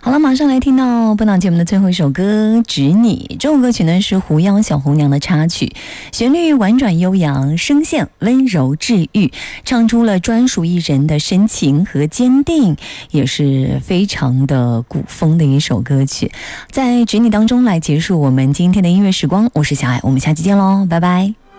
好了，马上来听到本档节目的最后一首歌《指你》。这首歌曲呢是狐妖小红娘的插曲，旋律婉转悠扬，声线温柔治愈，唱出了专属一人的深情和坚定，也是非常的古风的一首歌曲。在《指你》当中来结束我们今天的音乐时光，我是小爱，我们下期见喽，拜拜。